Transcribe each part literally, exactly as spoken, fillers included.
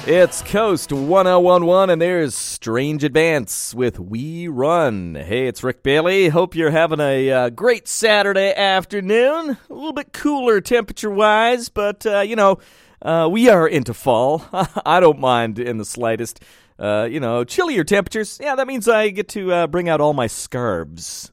It's Coast one oh one one, and there's Strange Advance with We Run. Hey, it's Rick Bailey. Hope you're having a uh, great Saturday afternoon. A little bit cooler temperature-wise, but, uh, you know, uh, we are into fall. I don't mind in the slightest. Uh, you know, chillier temperatures. Yeah, that means I get to uh, bring out all my scarves.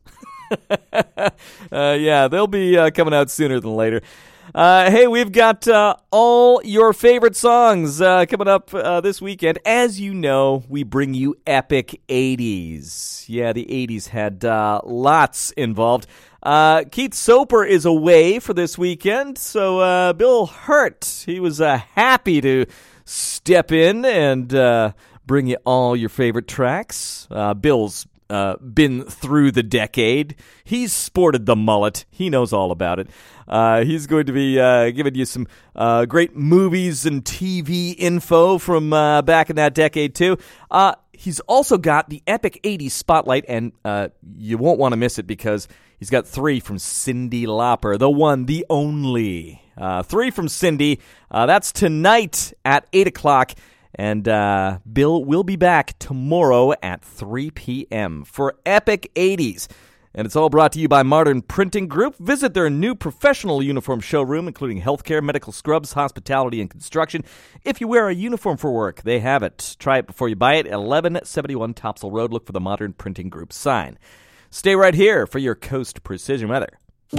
uh, yeah, they'll be uh, coming out sooner than later. Uh, hey, we've got uh, all your favorite songs uh, coming up uh, this weekend. As you know, we bring you epic eighties. Yeah, the eighties had uh, lots involved. Uh, Keith Soper is away for this weekend, so uh, Bill Hurt, he was uh, happy to step in and uh, bring you all your favorite tracks. Uh, Bill's Uh, been through the decade. He's sported the mullet. He knows all about it. Uh, he's going to be uh, giving you some uh, great movies and T V info from uh, back in that decade, too. Uh, he's also got the Epic eighties Spotlight, and uh, you won't want to miss it because he's got three from Cyndi Lauper, the one, the only. Uh, three from Cyndi. Uh, that's tonight at eight o'clock. And uh, Bill will be back tomorrow at three p.m. for Epic eighties. And it's all brought to you by Modern Printing Group. Visit their new professional uniform showroom, including healthcare, medical scrubs, hospitality, and construction. If you wear a uniform for work, they have it. Try it before you buy it. eleven seventy-one Topsail Road. Look for the Modern Printing Group sign. Stay right here for your Coast Precision Weather.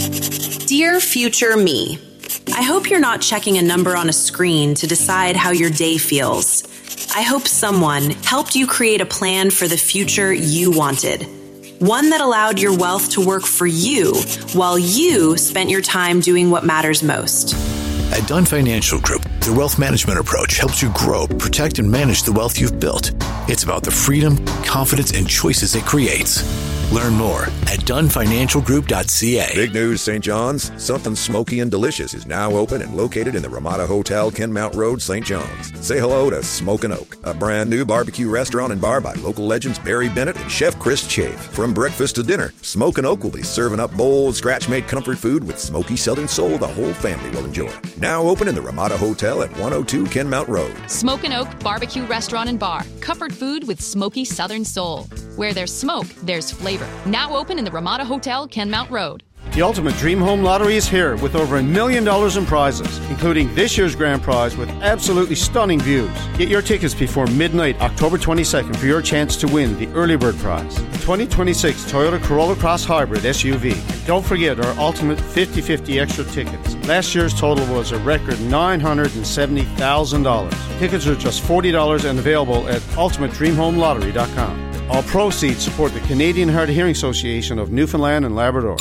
Dear future me, I hope you're not checking a number on a screen to decide how your day feels. I hope someone helped you create a plan for the future you wanted. One that allowed your wealth to work for you while you spent your time doing what matters most. At Dunn Financial Group, the wealth management approach helps you grow, protect, and manage the wealth you've built. It's about the freedom, confidence, and choices it creates. Learn more at dun financial group dot c a. Big news, Saint John's. Something Smoky and Delicious is now open and located in the Ramada Hotel, Kenmount Road, Saint John's. Say hello to Smokin' Oak, a brand new barbecue restaurant and bar by local legends Barry Bennett and Chef Chris Chafe. From breakfast to dinner, Smokin' Oak will be serving up bold, scratch-made comfort food with smoky Southern soul the whole family will enjoy. Now open in the Ramada Hotel at one oh two Kenmount Road. Smokin' Oak Barbecue Restaurant and Bar. Comfort food with smoky Southern soul. Where there's smoke, there's flavor. Now open in the Ramada Hotel, Kenmount Road. The Ultimate Dream Home Lottery is here with over a million dollars in prizes, including this year's grand prize with absolutely stunning views. Get your tickets before midnight, October twenty-second, for your chance to win the early bird prize, the twenty twenty-six Toyota Corolla Cross Hybrid S U V. Don't forget our Ultimate fifty fifty extra tickets. Last year's total was a record nine hundred seventy thousand dollars. Tickets are just forty dollars and available at ultimate dream home lottery dot com. All proceeds support the Canadian Hard of Hearing Association of Newfoundland and Labrador.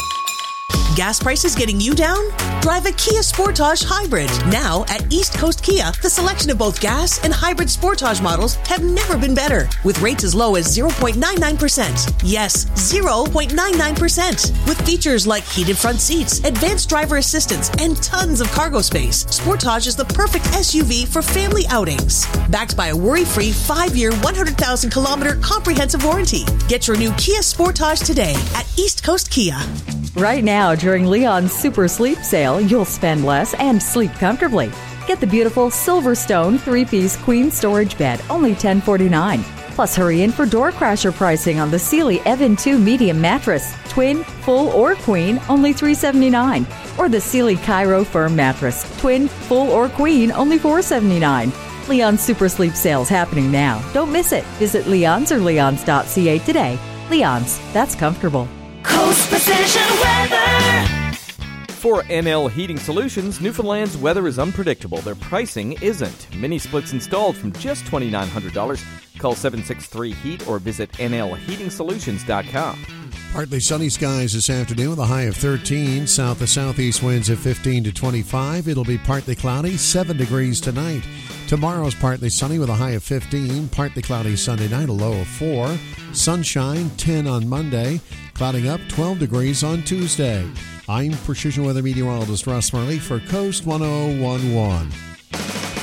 Gas prices getting you down? Drive a Kia Sportage Hybrid. Now at East Coast Kia, the selection of both gas and hybrid Sportage models have never been better. With rates as low as zero point nine nine percent. Yes, zero point nine nine percent. With features like heated front seats, advanced driver assistance, and tons of cargo space, Sportage is the perfect S U V for family outings. Backed by a worry-free five-year, one hundred thousand kilometer comprehensive warranty. Get your new Kia Sportage today at East Coast Kia. Right now, during Leon's Super Sleep Sale, you'll spend less and sleep comfortably. Get the beautiful Silverstone three-piece queen storage bed, only ten forty-nine. Plus, hurry in for door crasher pricing on the Sealy Evan two medium mattress, twin, full, or queen, only three seventy-nine. Or the Sealy Cairo firm mattress, twin, full, or queen, only four seventy-nine. Leon's Super Sleep Sale's happening now. Don't miss it. Visit Leon's or leons dot c a today. Leon's, that's comfortable. Coast Precision Weather. For N L Heating Solutions, Newfoundland's weather is unpredictable. Their pricing isn't. Mini splits installed from just two thousand nine hundred dollars. Call seven six three heat or visit N L heating solutions dot com. Partly sunny skies this afternoon with a high of thirteen. South to southeast winds of fifteen to twenty-five. It'll be partly cloudy, seven degrees tonight. Tomorrow's partly sunny with a high of fifteen. Partly cloudy Sunday night, a low of four. Sunshine, ten on Monday. Clouding up, twelve degrees on Tuesday. I'm Precision Weather Meteorologist Russ Marley for Coast one oh one one.